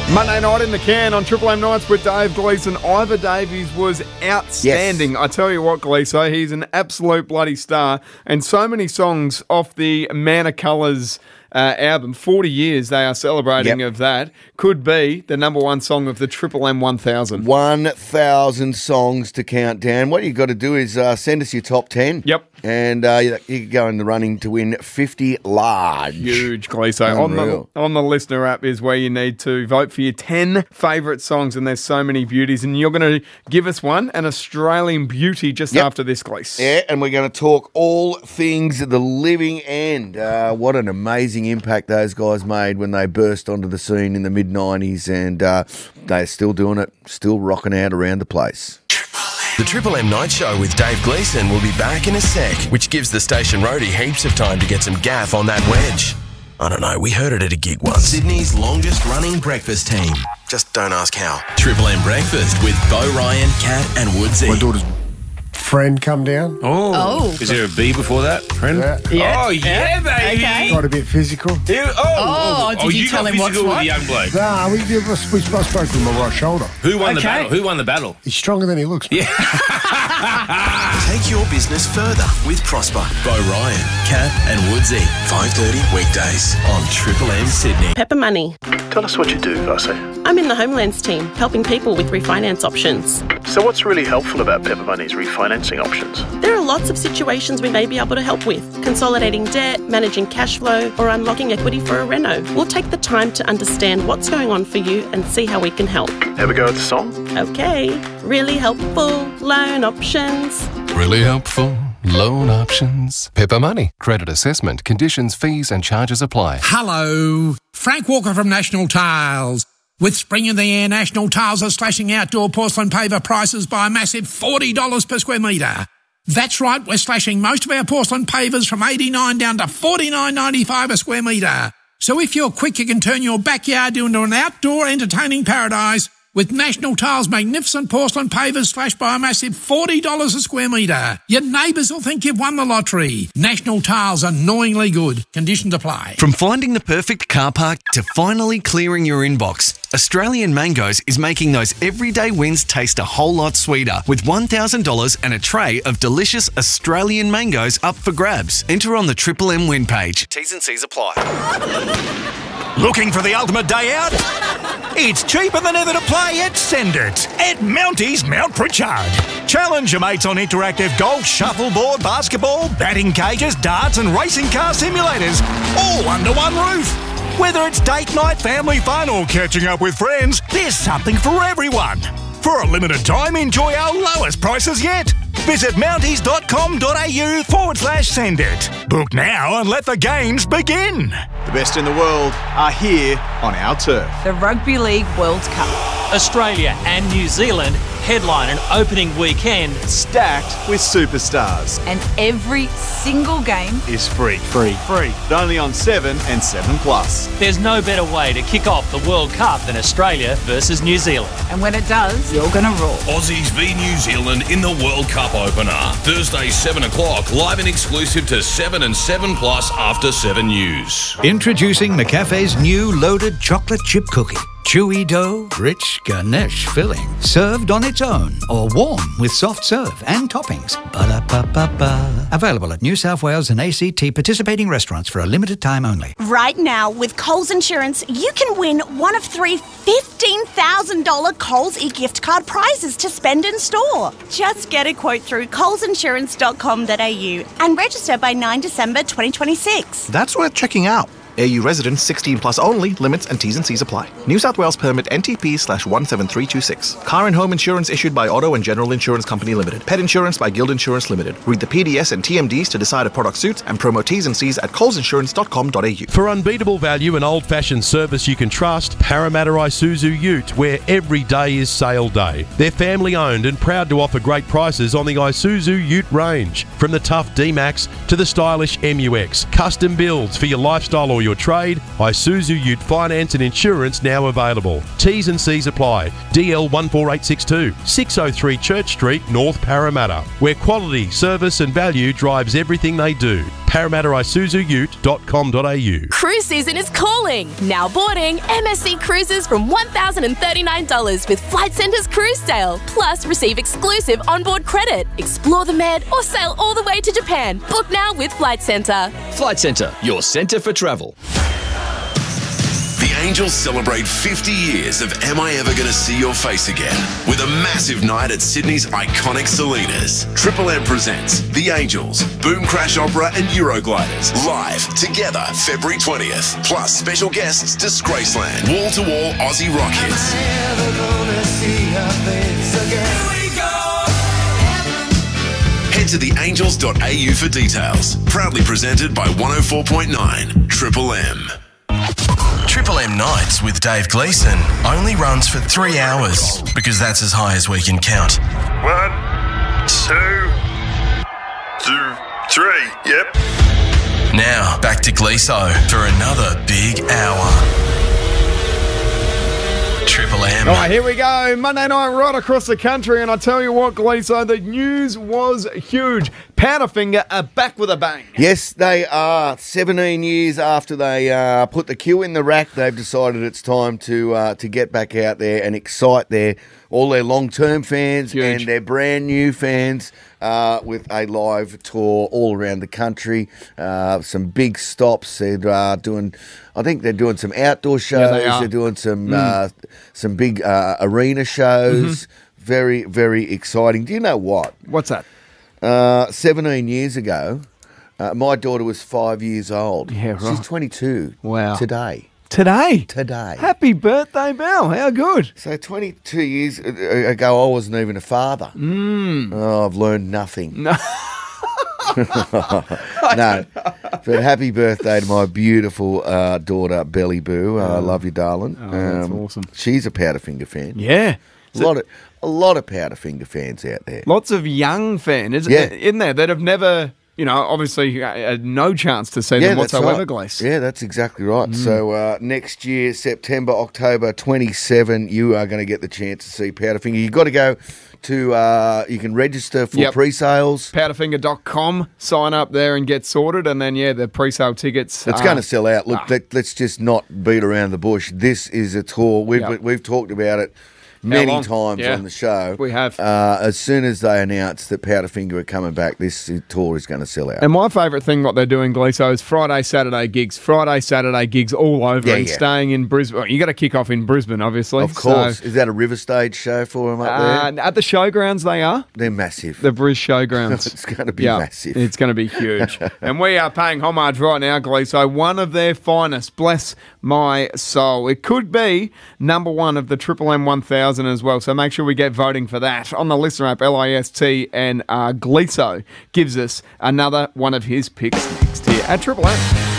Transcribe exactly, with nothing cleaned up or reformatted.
Monday night in the can on Triple M Nights with Dave Gleeson. Ivor Davies was outstanding. Yes. I tell you what, Gleeso, he's an absolute bloody star. And so many songs off the Man of Colours uh, album, forty years they are celebrating yep. of that, could be the number one song of the Triple M one thousand. one thousand songs to count down. What you got to do is uh, send us your top ten. Yep. And uh, you, you can go in the running to win fifty large. Huge, Gleeso. On the, on the listener app is where you need to vote for your ten favourite songs, and there's so many beauties. And you're going to give us one, an Australian beauty, just yep. after this, Gleeso. Yeah, and we're going to talk all things The Living End. Uh, what an amazing impact those guys made when they burst onto the scene in the mid nineties, and uh, they're still doing it, still rocking out around the place. The Triple M Night Show with Dave Gleeson will be back in a sec, which gives the station roadie heaps of time to get some gaff on that wedge. I don't know, we heard it at a gig once. Sydney's longest running breakfast team. Just don't ask how. Triple M Breakfast with Bo Ryan, Kat and Woodsy. My daughter's friend come down. Oh. oh. Is there a B before that? Friend? Yeah. yeah. Oh, yeah, baby. Okay. Got a bit physical. Yeah. Oh, oh, did oh, you, you tell got him what's physical what? with the young bloke? Nah, we, we, we spoke to him on my right shoulder. Who won okay. the battle? Who won the battle? He's stronger than he looks. Yeah. Take your business further with Prosper. Bo Ryan, Kat and Woodsy. five thirty weekdays on Triple M Sydney. Pepper Money. Tell us what you do, Vase. I'm in the Homelands team, helping people with refinance options. So what's really helpful about Pepper Money's refinancing options? There are lots of situations we may be able to help with. Consolidating debt, managing cash flow, or unlocking equity for a reno. We'll take the time to understand what's going on for you and see how we can help. Have a go at the song? Okay. Really helpful loan options. Really helpful loan options. Pepper Money. Credit assessment. Conditions, fees and charges apply. Hello. Frank Walker from National Tiles. With spring in the air, National Tiles are slashing outdoor porcelain paver prices by a massive forty dollars per square metre. That's right, we're slashing most of our porcelain pavers from eighty-nine dollars down to forty-nine ninety-five a square metre. So if you're quick, you can turn your backyard into an outdoor entertaining paradise with National Tiles' magnificent porcelain pavers slashed by a massive forty dollars a square metre. Your neighbours will think you've won the lottery. National Tiles, annoyingly good. Conditions apply. From finding the perfect car park to finally clearing your inbox, Australian Mangoes is making those everyday wins taste a whole lot sweeter with one thousand dollars and a tray of delicious Australian mangoes up for grabs. Enter on the Triple M win page. T's and C's apply. Looking for the ultimate day out? It's cheaper than ever to play at Send It at Mounties Mount Pritchard. Challenge your mates on interactive golf, shuffleboard, basketball, batting cages, darts and racing car simulators, all under one roof. Whether it's date night, family fun or catching up with friends, there's something for everyone. For a limited time, enjoy our lowest prices yet. Visit mounties.com.au forward slash send it. Book now and let the games begin. The best in the world are here on our turf. The Rugby League World Cup. Australia and New Zealand headline an opening weekend stacked with superstars. And every single game is free. Free. Free. But only on seven and seven plus. There's no better way to kick off the World Cup than Australia versus New Zealand. And when it does, you're going to roar. Aussies v New Zealand in the World Cup opener. Thursday, seven o'clock, live and exclusive to seven and seven plus after seven News. Introducing McCafe's new loaded chocolate chip cookie. Chewy dough, rich Ganesh filling, served on its own or warm with soft serve and toppings. Ba-da-ba-ba-ba. Available at New South Wales and A C T participating restaurants for a limited time only. Right now, with Coles Insurance, you can win one of three fifteen thousand dollars Coles e-gift card prizes to spend in store. Just get a quote through coles insurance dot com dot a u and register by ninth of December twenty twenty-six. That's worth checking out. A U residents sixteen plus only. Limits and T's and C's apply. New South Wales permit N T P slash one seven three two six. Car and home insurance issued by Auto and General Insurance Company Limited. Pet insurance by Guild Insurance Limited. Read the P D S and T M Ds to decide if product suits and promo T's and C's at coles insurance dot com dot a u. For unbeatable value and old-fashioned service you can trust, Parramatta Isuzu Ute, where every day is sale day. They're family-owned and proud to offer great prices on the Isuzu Ute range. From the tough D-Max to the stylish M U X. Custom builds for your lifestyle or your your trade, Isuzu Ute Finance and Insurance now available. T's and C's apply. D L one four eight six two, six oh three Church Street, North Parramatta, where quality, service and value drives everything they do. Parramatta Isuzu Ute dot com dot a u. Cruise season is calling. Now boarding M S C Cruises from one thousand thirty-nine dollars with Flight Centre's Cruise Sale. Plus, receive exclusive onboard credit. Explore the Med or sail all the way to Japan. Book now with Flight Centre. Flight Centre, your centre for travel. The Angels celebrate fifty years of Am I Ever Gonna See Your Face Again with a massive night at Sydney's iconic Salinas. Triple M presents The Angels, Boom Crash Opera and Eurogliders live together February twentieth. Plus special guests Disgraceland, wall-to-wall Aussie rock hits. Head to the angels dot a u for details. Proudly presented by one oh four point nine Triple M. Triple M Nights with Dave Gleeson only runs for three hours because that's as high as we can count. One, two, two, three, yep. Now, back to Gleeso for another big hour. Triple M. All right, here we go. Monday night right across the country, and I tell you what, Gleeso, the news was huge. Powderfinger are back with a bang. Yes, they are. seventeen years after they uh, put the queue in the rack, they've decided it's time to uh, to get back out there and excite their all their long-term fans huge. and their brand-new fans uh, with a live tour all around the country. Uh, some big stops. They're uh, doing, I think they're doing some outdoor shows. Yeah, they are. They're doing some Mm. uh, some big uh, arena shows. Mm-hmm. Very, very exciting. Do you know what? What's that? Uh, seventeen years ago, uh, my daughter was five years old. Yeah, right. She's twenty-two. Wow. Today. Today? Today. Happy birthday, Belle. How good. So twenty-two years ago, I wasn't even a father. Mm. Oh, I've learned nothing. No. No. But happy birthday to my beautiful uh, daughter, Belly Boo. Uh, I love you, darling. Oh, that's awesome. She's a Powderfinger fan. Yeah. A lot of a lot of Powderfinger fans out there. Lots of young fans, isn't Yeah. in there that have never, you know, obviously had no chance to see Yeah, them that's whatsoever, right. Glace. Yeah, that's exactly right. So uh, next year, September, October twenty-seven, you are going to get the chance to see Powderfinger. You've got to go to, uh, you can register for Yep. pre-sales. Powderfinger dot com, sign up there and get sorted, and then, yeah, the pre-sale tickets. It's are- going to sell out. Look, Ah. let, let's just not beat around the bush. This is a tour. We've Yep. we've talked about it many long? times Yeah. on the show. We have. Uh, as soon as they announce that Powderfinger are coming back, this tour is going to sell out. And my favourite thing, what they're doing, Gleeso, is Friday, Saturday gigs. Friday, Saturday gigs all over Yeah, and yeah. staying in Brisbane. Well, you got to kick off in Brisbane, obviously. Of course. So, Is that a River Stage show for them up uh, there? at the showgrounds, they are. They're massive. The Bris Showgrounds. It's going to be Yeah, massive. It's going to be huge. And we are paying homage right now, Gleeso. One of their finest. Bless my soul. It could be number one of the Triple M one thousand as well. So make sure we get voting for that on the listener app, L I S T, and uh, Gleeso gives us another one of his picks next here at Triple M.